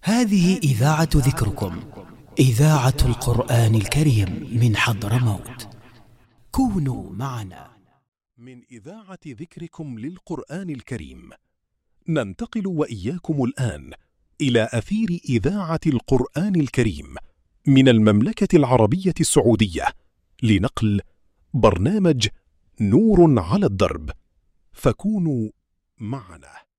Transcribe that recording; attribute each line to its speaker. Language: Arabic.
Speaker 1: هذه إذاعة ذكركم، إذاعة القرآن الكريم من حضرموت. كونوا معنا.
Speaker 2: من إذاعة ذكركم للقرآن الكريم ننتقل وإياكم الآن إلى أثير إذاعة القرآن الكريم من المملكة العربية السعودية لنقل برنامج نور على الدرب، فكونوا معنا.